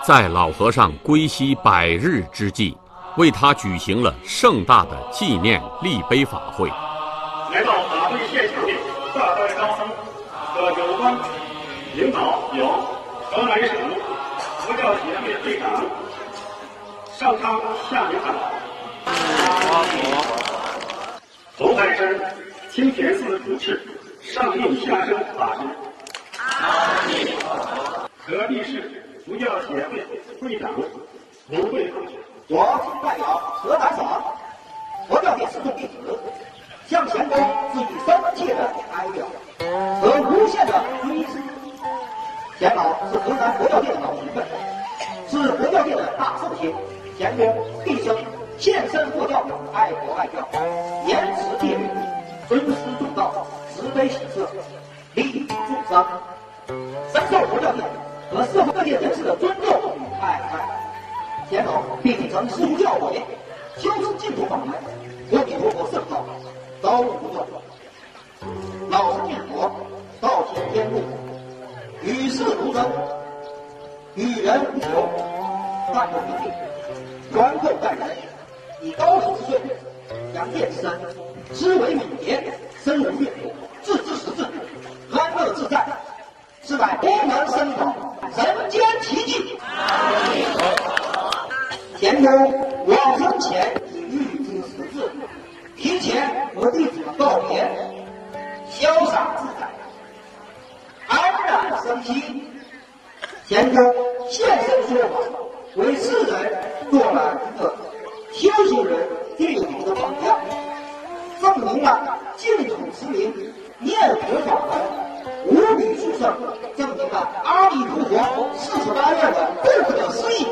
在老和尚归西100日之际，为他举行了盛大的纪念立碑法会。 来到法会现场的大代高僧和有关领导有河南省佛教协会会长上苍下明堂，红海山清田寺主持上应下生法师，河北市佛教协会会长卢慧凤， 我代表河南省佛教界四众弟子，向前公致以深切的哀悼和无限的追思。钱老是河南佛教界的老前辈，是佛教界的大圣星。钱公毕生献身佛教，爱国爱教，严持戒律，尊师重道，慈悲喜舍，利益众生，深受佛教界和社会各界人士的尊重与爱戴。钱老并继承师父教诲，修持净土法门，阿弥陀佛圣号，朝不断。老生念佛，道行天路，与世无争，与人无求，淡泊平静，宽厚待人，以高龄之岁，扬见之身，思维敏捷，身无越途，自知实质，安乐自在，是乃功能深广，人间奇迹。钱公往生前已预知时至，提前和弟子们告别，潇洒自在，安然生息。钱公现身说法，为世人做了一个修行人最好的榜样，证明了净土持名念佛法门无比殊胜，证明了阿弥陀佛48愿的不可思议。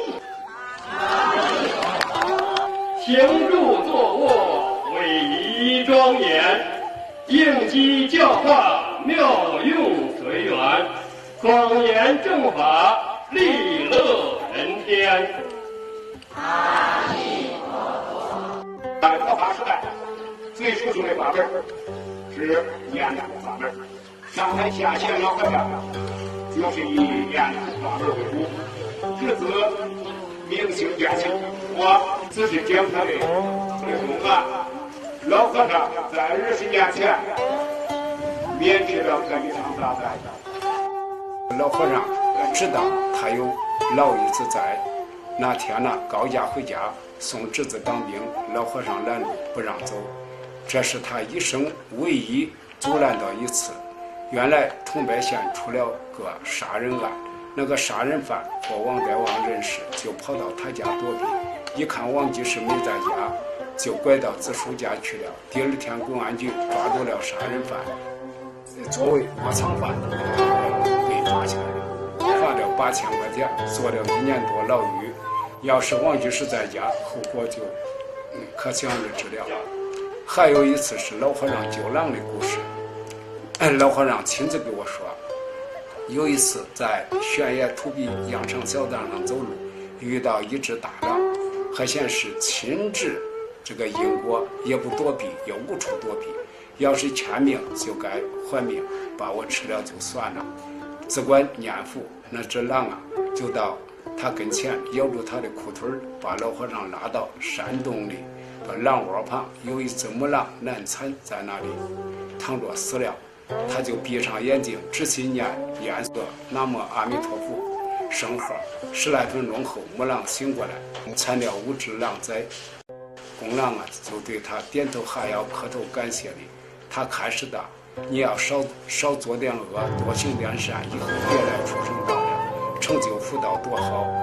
行住坐卧，伟仪庄严，应机教化，妙用随缘，广严正法，利乐人天。阿弥陀佛。在佛法时代，最殊胜的法门是念佛法门。上台下线老和尚就是以念佛法门为主，至此明心见性。我只是讲他的内容啊。老和尚在20年前免去了这一场大灾。 老和尚知道他有老一子在，那天呢，高家回家送侄子当兵，老和尚拦路不让走，这是他一生唯一阻拦到一次。原来桐柏县出了个杀人案，那个杀人犯和王德旺认识，就跑到他家躲避，一看王居士没在家，就拐到子叔家去了。第二天公安局抓住了杀人犯，作为窝藏犯被抓起来了，罚了8000块钱，坐了1年多牢狱。要是王居士在家，后果就可想而知了。还有一次是老和尚救狼的故事，老和尚亲自给我说，有一次在悬崖土壁羊肠小道上走路，遇到一只大狼，还显示亲治这个因果，也不躲避，也无处躲避。要是欠命就该还命，把我吃了就算了。只管念佛，那只狼啊，就到他跟前咬住他的裤腿，把老和尚拉到山洞里，把狼窝旁有一只母狼难产在那里躺着死了。他就闭上眼睛，直心念念诵南无阿弥陀佛圣号，10来分钟后，母狼醒过来，产了5只狼崽。公狼啊，就对他点头哈腰，磕头感谢你。他开始的，你要少做点恶，多行点善，以后别来畜生道了，成就福道多好。